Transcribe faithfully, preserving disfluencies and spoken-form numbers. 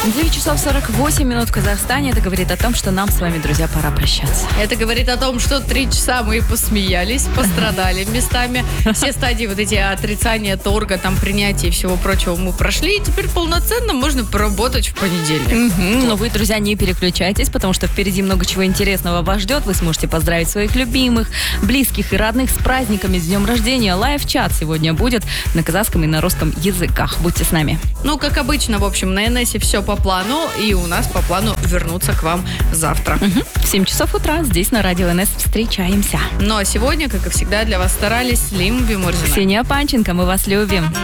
девять часов сорок восемь минут в Казахстане. Это говорит о том, что нам с вами, друзья, пора прощаться. Это говорит о том, что три часа мы посмеялись, пострадали местами. Все стадии вот эти отрицания, торга, там, принятия и всего прочего мы прошли. И теперь полноценно можно поработать в понедельник. Угу. Но вы, друзья, не переключайтесь, потому что впереди много чего интересного вас ждет. Вы сможете поздравить своих любимых, близких и родных с праздниками, с днем рождения. Лайв-чат сегодня будет на казахском и на русском языках. Будьте с нами. Ну, как обычно, в общем, на эн эс все по плану, и у нас по плану вернуться к вам завтра. Угу. В семь часов утра здесь на радио эн эс встречаемся. Ну, а сегодня, как и всегда, для вас старались Лим Бимурзина. Ксения Панченко, мы вас любим.